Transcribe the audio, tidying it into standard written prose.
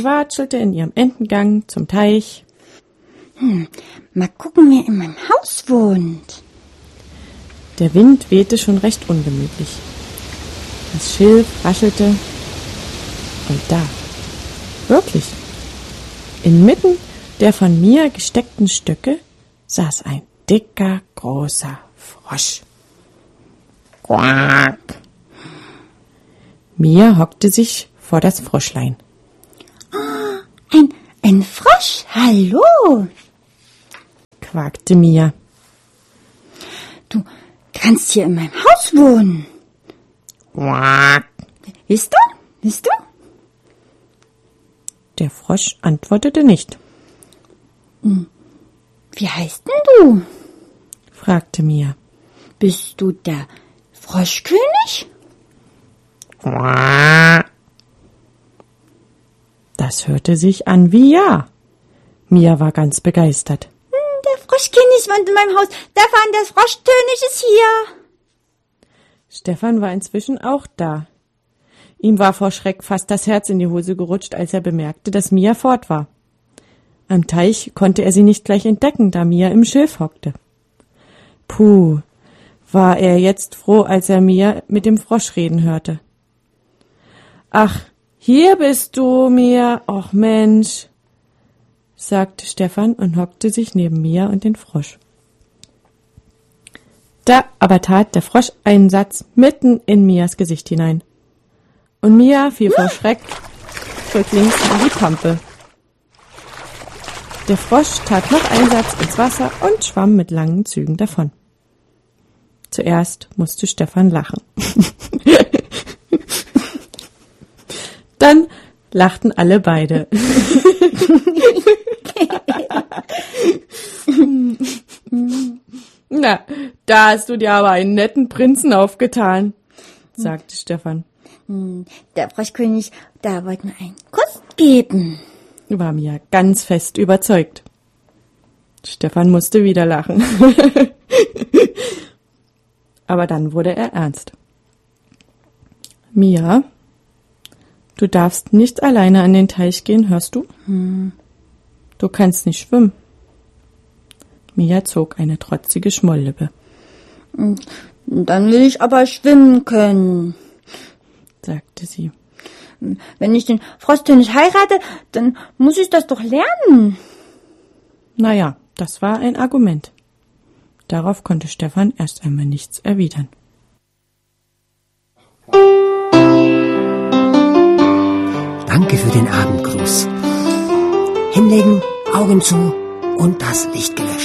watschelte in ihrem Entengang zum Teich. Mal gucken, wer in meinem Haus wohnt. Der Wind wehte schon recht ungemütlich. Das Schilf raschelte. Und da, wirklich, inmitten der von mir gesteckten Stöcke saß ein dicker, großer Frosch. Quack! Mia hockte sich vor das Froschlein. Ein Frosch, hallo! Quakte Mia. Du kannst hier in meinem Haus wohnen. Quack! Bist du? Der Frosch antwortete nicht. Wie heißt denn du? Fragte Mia. Bist du der Froschkönig? Das hörte sich an wie ja. Mia war ganz begeistert. Der Froschkönig wohnt in meinem Haus. Stefan, der Froschkönig ist hier. Stefan war inzwischen auch da. Ihm war vor Schreck fast das Herz in die Hose gerutscht, als er bemerkte, dass Mia fort war. Am Teich konnte er sie nicht gleich entdecken, da Mia im Schilf hockte. Puh, war er jetzt froh, als er Mia mit dem Frosch reden hörte. »Ach, hier bist du, Mia. Och Mensch«, sagte Stefan und hockte sich neben Mia und den Frosch. Da aber tat der Frosch einen Satz mitten in Mias Gesicht hinein. Und Mia fiel vor Schreck rücklings in die Pampe. Der Frosch tat noch einen Satz ins Wasser und schwamm mit langen Zügen davon. Zuerst musste Stefan lachen. Dann lachten alle beide. Na, da hast du dir aber einen netten Prinzen aufgetan, sagte Stefan. Der Froschkönig, da wollte mir einen Kuss geben. War Mia ganz fest überzeugt. Stefan musste wieder lachen. Aber dann wurde er ernst. Mia, du darfst nicht alleine an den Teich gehen, hörst du? Du kannst nicht schwimmen. Mia zog eine trotzige Schmolllippe. Dann will ich aber schwimmen können, sagte sie. Wenn ich den Froschkönig heirate, dann muss ich das doch lernen. Naja, das war ein Argument. Darauf konnte Stefan erst einmal nichts erwidern. Danke für den Abendgruß. Hinlegen, Augen zu und das Licht gelöscht.